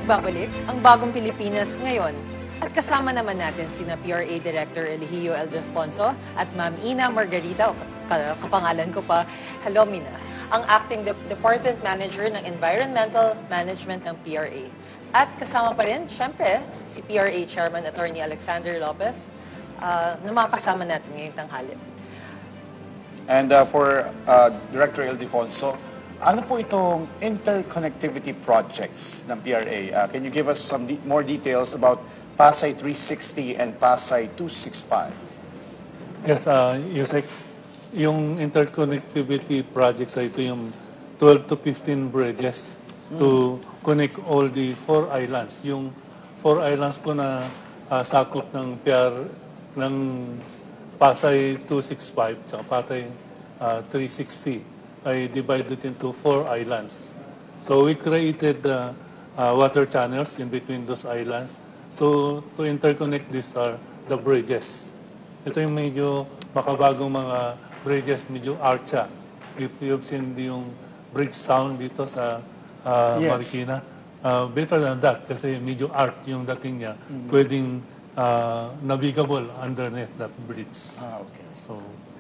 nagbabalik ang bagong Pilipinas ngayon. At kasama naman natin sina PRA Director Eligio Ildefonso at Ma'am Ina Margarita, o kapangalan ko pa, hello Mina, ang Acting Department Manager ng Environmental Management ng PRA. At kasama pa rin, syempre, si PRA Chairman Attorney Alexander Lopez, na makakasama natin ngayong tanghali. And for Director Ildefonso, ano po itong interconnectivity projects ng PRA? Can you give us some more details about Pasay 360 and Pasay 265? Yes, Yusek, yung interconnectivity projects ay ito yung 12 to 15 bridges to connect all the 4 islands. Yung 4 islands po na sakop ng ng Pasay 265 at Pasay 360 ay divided into 4 islands. So we created water channels in between those islands. So to interconnect these are the bridges. Ito yung medyo makabagong mga bridges, medyo archa. If you've seen yung bridge sound dito sa Yes. Marikina, better than that kasi medyo arc yung dating niya. Pwedeng navigable underneath that bridge. Okay. So